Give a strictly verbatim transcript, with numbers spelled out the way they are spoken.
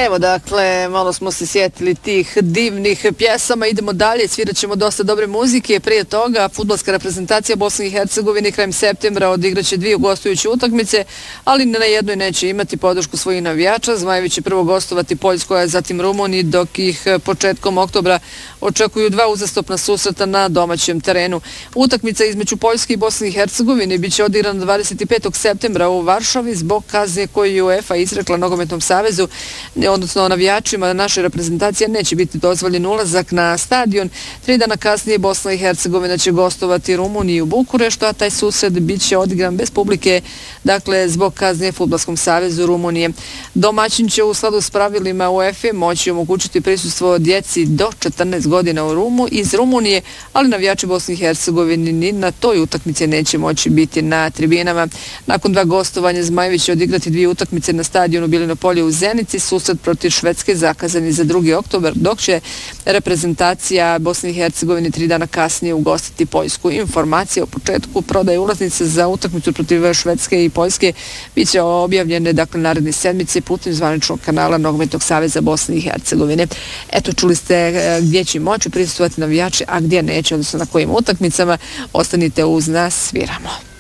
Evo, dakle, malo smo se sjetili tih divnih pjesama, idemo dalje, svirat ćemo dosta dobre muzike. Prije toga, fudbalska reprezentacija Bosne i Hercegovine krajem septembra odigraće dvije gostujuće utakmice, ali na jednoj neće imati podršku svojih navijača. Zmajevi će prvo gostovati Poljskoj, a zatim Rumuniji, dok ih početkom oktobra očekuju dva uzastopna susreta na domaćem terenu. Utakmica između Poljske i Bosne i Hercegovine biće odigrana dvadeset petog septembra u Varšavi zbog kazne koju je UEFA izrekla Nogometnom savezu, odnosno navijačima naše reprezentacije neće biti dozvoljen ulazak na stadion. Tri dana kasnije Bosna i Hercegovina će gostovati Rumuniju u Bukureštu, a taj susret bit će odigran bez publike, dakle zbog kazne Fudbalskom savezu Rumunije. Domaćin će u skladu s pravilima UEFA moći omogućiti prisustvo djeci do četrnaest godina u Rumu iz Rumunije, ali navijači Bosne i Hercegovine ni na toj utakmici neće moći biti na tribinama. Nakon dva gostovanja Zmajevi će odigrati dvije utakmice na stadionu Bilino polje u Zenici, susret protiv Švedske zakazani za drugi oktobar, dok će reprezentacija Bosne i Hercegovine tri dana kasnije ugostiti Poljsku. Informacije o početku prodaje ulaznice za utakmicu protiv Švedske i Poljske bit će objavljene dakle naredne sedmice putem zvaničnog kanala Nogometnog saveza Bosne i Hercegovine. Eto, čuli ste gdje će moći prisustvovati navijači, a gdje neće, odnosno na kojim utakmicama. Ostanite uz nas, sviramo.